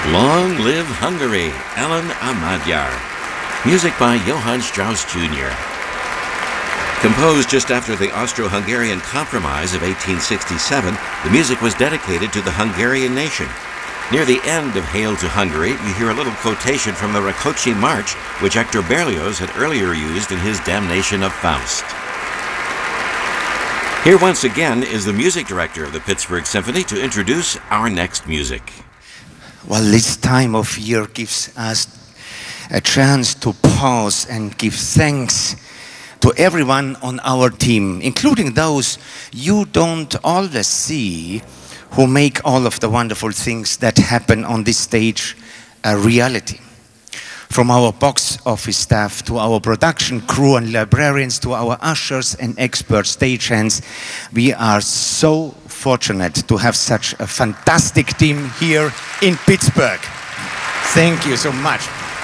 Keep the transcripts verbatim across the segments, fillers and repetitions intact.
Long Live Hungary, Ellen Amadyar. Music by Johann Strauss Junior Composed just after the Austro-Hungarian Compromise of eighteen sixty-seven, the music was dedicated to the Hungarian nation. Near the end of Hail to Hungary, we hear a little quotation from the Rakoczy March, which Hector Berlioz had earlier used in his Damnation of Faust. Here once again is the music director of the Pittsburgh Symphony to introduce our next music. Well, this time of year gives us a chance to pause and give thanks to everyone on our team, including those you don't always see, who make all of the wonderful things that happen on this stage a reality. From our box office staff to our production crew and librarians to our ushers and expert stagehands, we are so fortunate to have such a fantastic team here in Pittsburgh. Thank you so much.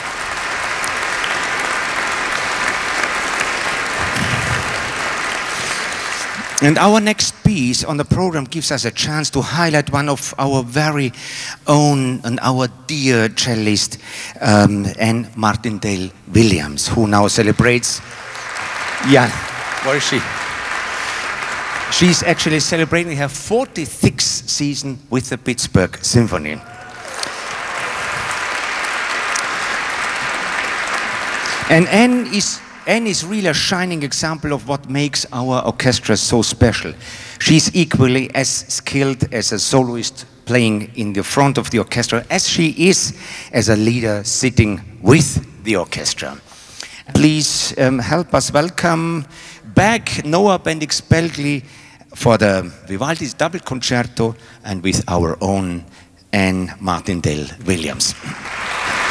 And our next piece on the program gives us a chance to highlight one of our very own and our dear cellist, um, Anne Martindale-Williams, who now celebrates, yeah, where is she? She's actually celebrating her forty-sixth season with the Pittsburgh Symphony. And Anne is Anne is really a shining example of what makes our orchestra so special. She's equally as skilled as a soloist playing in the front of the orchestra as she is as a leader sitting with the orchestra. Please um, help us welcome back Noah Bendix-Pelgli for the Vivaldi's double concerto and with our own Anne Martindale-Williams.